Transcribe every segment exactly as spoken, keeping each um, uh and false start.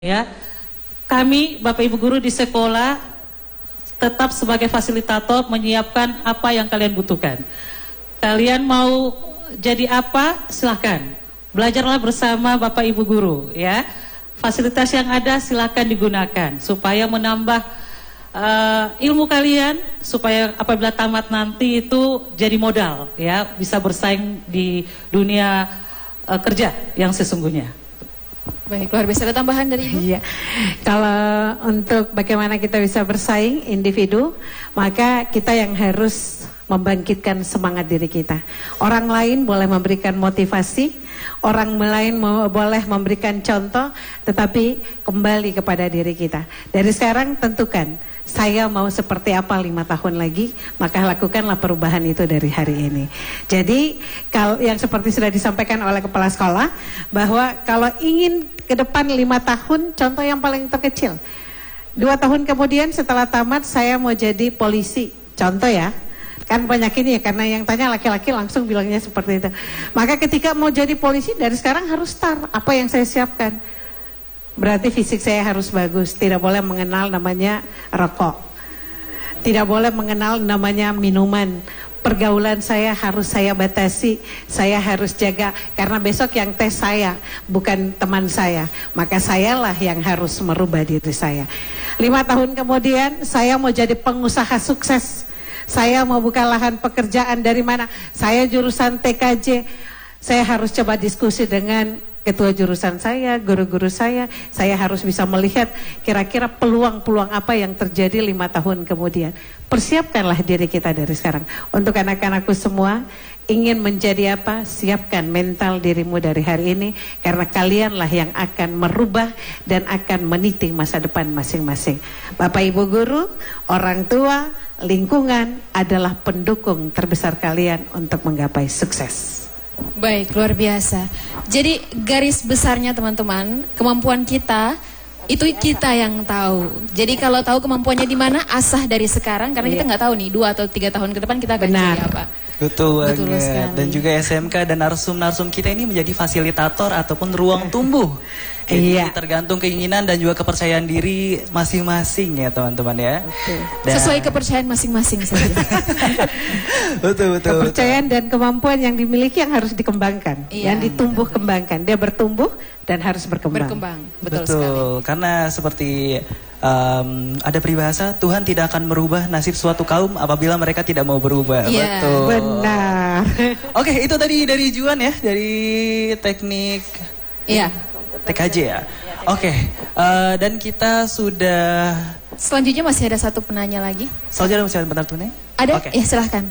Ya, kami Bapak Ibu guru di sekolah tetap sebagai fasilitator menyiapkan apa yang kalian butuhkan. Kalian mau jadi apa? Silahkan. Belajarlah bersama Bapak Ibu guru, ya. Fasilitas yang ada silahkan digunakan supaya menambah uh, ilmu kalian, supaya apabila tamat nanti itu jadi modal, ya, bisa bersaing di dunia uh, kerja yang sesungguhnya. Baik, luar biasa. Ada tambahan dari Ibu? Iya, kalau untuk bagaimana kita bisa bersaing individu, maka kita yang harus membangkitkan semangat diri kita. Orang lain boleh memberikan motivasi, orang lain boleh memberikan contoh, tetapi kembali kepada diri kita. Dari sekarang tentukan, saya mau seperti apa lima tahun lagi, maka lakukanlah perubahan itu dari hari ini. Jadi kalau yang seperti sudah disampaikan oleh kepala sekolah, bahwa kalau ingin ke depan lima tahun, contoh yang paling terkecil, dua tahun kemudian setelah tamat saya mau jadi polisi, contoh ya. Kan banyak ini ya, karena yang tanya laki-laki langsung bilangnya seperti itu. Maka ketika mau jadi polisi dari sekarang harus start, apa yang saya siapkan? Berarti fisik saya harus bagus, tidak boleh mengenal namanya rokok, tidak boleh mengenal namanya minuman. Pergaulan saya harus saya batasi, saya harus jaga, karena besok yang tes saya, bukan teman saya. Maka sayalah yang harus merubah diri saya. Lima tahun kemudian saya mau jadi pengusaha sukses. Saya mau buka lahan pekerjaan dari mana? Saya jurusan T K J. Saya harus coba diskusi dengan ketua jurusan saya, guru-guru saya. Saya harus bisa melihat kira-kira peluang-peluang apa yang terjadi lima tahun kemudian. Persiapkanlah diri kita dari sekarang. Untuk anak-anakku semua, ingin menjadi apa? Siapkan mental dirimu dari hari ini, karena kalianlah yang akan merubah dan akan meniti masa depan masing-masing. Bapak Ibu guru, orang tua, lingkungan adalah pendukung terbesar kalian untuk menggapai sukses. Baik, luar biasa. Jadi garis besarnya teman-teman, kemampuan kita itu kita yang tahu. Jadi kalau tahu kemampuannya di mana, asah dari sekarang, karena kita nggak tahu nih dua atau tiga tahun ke depan kita akan Benar. jadi apa. Betul, Betul banget. sekali. Dan juga S M K dan narsum-narsum kita ini menjadi fasilitator ataupun ruang tumbuh. Jadi Iya. tergantung keinginan dan juga kepercayaan diri masing-masing ya teman-teman ya. Dan- Sesuai kepercayaan masing-masing saja. betul, betul. Kepercayaan dan kemampuan yang dimiliki yang harus dikembangkan, Iya. yang ditumbuh kembangkan. Dia bertumbuh dan harus berkembang. Berkembang, betul, Betul, sekali. karena seperti um, ada peribahasa, Tuhan tidak akan merubah nasib suatu kaum apabila mereka tidak mau berubah. Iya. Betul. Benar. Oke, itu tadi dari Juan ya, dari teknik Iya. T K J ya. Oke, eh, dan kita sudah. Selanjutnya masih ada satu penanya lagi. Selanjutnya masih ada bentar tuh nih. Ada? Oke. Ya silahkan.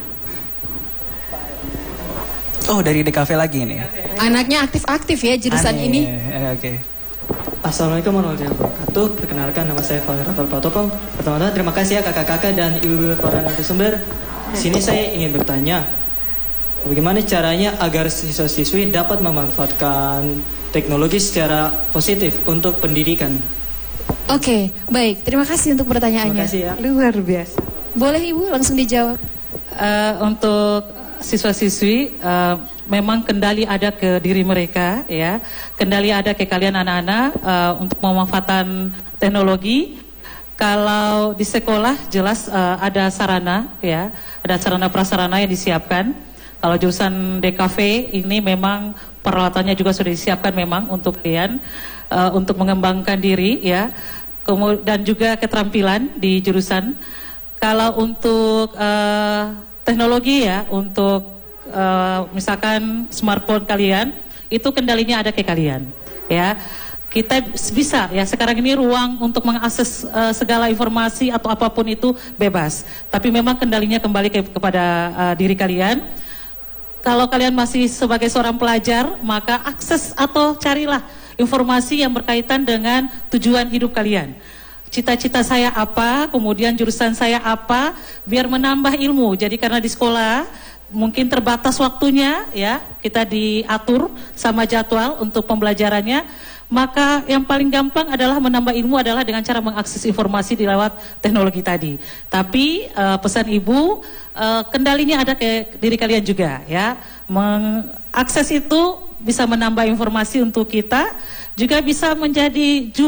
Oh, dari D K V lagi nih. Anaknya aktif-aktif ya jurusan Aneh. ini. Eh, Oke. Assalamualaikum warahmatullahi wabarakatuh. Perkenalkan, nama saya Fahri Rafael Patopong. Pertama-tama terima kasih ya kakak-kakak dan ibu-ibu para narasumber. Sini saya ingin bertanya, bagaimana caranya agar siswa-siswi dapat memanfaatkan teknologi secara positif untuk pendidikan? Oke, baik. Terima kasih untuk pertanyaannya. Terima kasih ya. Luar biasa. Boleh Ibu langsung dijawab. Uh, untuk siswa-siswi, uh, memang kendali ada ke diri mereka, ya. Kendali ada ke kalian anak-anak uh, untuk pemanfaatan teknologi. Kalau di sekolah jelas uh, ada sarana, ya, ada sarana prasarana yang disiapkan. Kalau jurusan D K V ini memang peralatannya juga sudah disiapkan memang untuk kalian uh, untuk mengembangkan diri, ya. Kemudian dan juga keterampilan di jurusan. Kalau untuk uh, teknologi ya, untuk uh, misalkan smartphone kalian, itu kendalinya ada ke kalian, ya. Kita bisa ya, sekarang ini ruang untuk mengakses uh, segala informasi atau apapun itu bebas. Tapi memang kendalinya kembali ke, kepada uh, diri kalian. Kalau kalian masih sebagai seorang pelajar, maka akses atau carilah informasi yang berkaitan dengan tujuan hidup kalian. Cita-cita saya apa, kemudian jurusan saya apa, biar menambah ilmu. Jadi karena di sekolah mungkin terbatas waktunya, ya, kita diatur sama jadwal untuk pembelajarannya. Maka yang paling gampang adalah menambah ilmu adalah dengan cara mengakses informasi di lewat teknologi tadi. Tapi uh, pesan Ibu, uh, kendalinya ada ke diri kalian juga, ya. Mengakses itu bisa menambah informasi untuk kita, juga bisa menjadi